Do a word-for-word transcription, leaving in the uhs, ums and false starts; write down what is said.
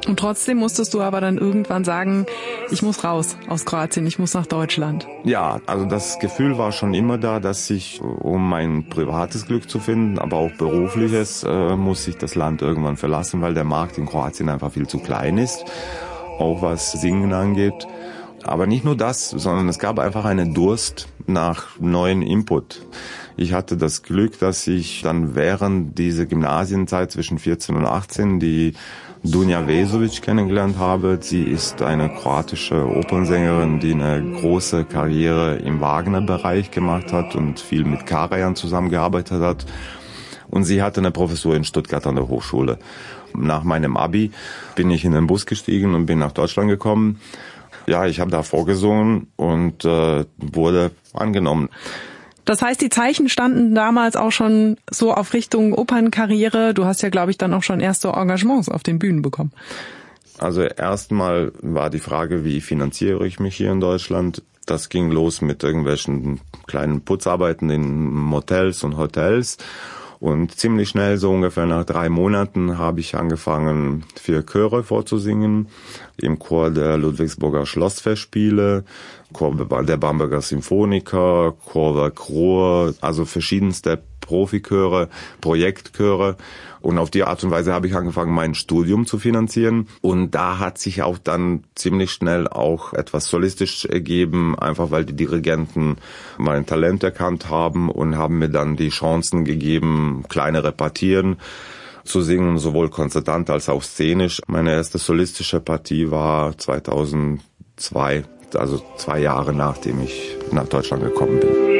Und trotzdem musstest du aber dann irgendwann sagen, ich muss raus aus Kroatien, ich muss nach Deutschland. Ja, also das Gefühl war schon immer da, dass ich, um mein privates Glück zu finden, aber auch berufliches, äh, muss ich das Land irgendwann verlassen, weil der Markt in Kroatien einfach viel zu klein ist, auch was Singen angeht. Aber nicht nur das, sondern es gab einfach einen Durst nach neuen Input. Ich hatte das Glück, dass ich dann während dieser Gymnasienzeit zwischen vierzehn und achtzehn die Dunja Vesović kennengelernt habe. Sie ist eine kroatische Opernsängerin, die eine große Karriere im Wagner-Bereich gemacht hat und viel mit Karajan zusammengearbeitet hat. Und sie hatte eine Professur in Stuttgart an der Hochschule. Nach meinem Abi bin ich in den Bus gestiegen und bin nach Deutschland gekommen. Ja, ich habe da vorgesungen und äh, wurde angenommen. Das heißt, die Zeichen standen damals auch schon so auf Richtung Opernkarriere. Du hast ja, glaube ich, dann auch schon erste Engagements auf den Bühnen bekommen. Also erstmal war die Frage, wie finanziere ich mich hier in Deutschland? Das ging los mit irgendwelchen kleinen Putzarbeiten in Motels und Hotels. Und ziemlich schnell, so ungefähr nach drei Monaten, habe ich angefangen, für Chöre vorzusingen. Im Chor der Ludwigsburger Schlossfestspiele, Chor der Bamberger Symphoniker, Chorwerk Ruhr, also verschiedenste Profichöre, Projektchöre. Und auf die Art und Weise habe ich angefangen, mein Studium zu finanzieren. Und da hat sich auch dann ziemlich schnell auch etwas solistisch ergeben, einfach weil die Dirigenten mein Talent erkannt haben und haben mir dann die Chancen gegeben, kleinere Partien zu singen, sowohl konzertant als auch szenisch. Meine erste solistische Partie war zweitausendzwei, also zwei Jahre nachdem ich nach Deutschland gekommen bin.